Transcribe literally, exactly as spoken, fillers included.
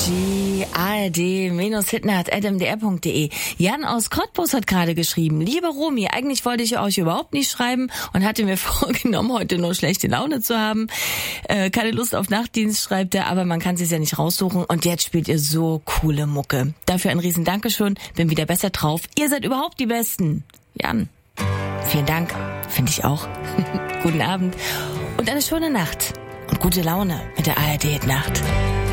Energy, A R D, hitnacht at m d r punkt d e. Jan aus Cottbus hat gerade geschrieben, liebe Romy, eigentlich wollte ich euch überhaupt nicht schreiben und hatte mir vorgenommen, heute nur schlechte Laune zu haben. Äh, keine Lust auf Nachtdienst, schreibt er, aber man kann es ja nicht raussuchen und jetzt spielt ihr so coole Mucke. Dafür ein riesen Dankeschön, bin wieder besser drauf. Ihr seid überhaupt die Besten. Jan, vielen Dank, finde ich auch. Guten Abend und eine schöne Nacht und gute Laune mit der A R D Nacht.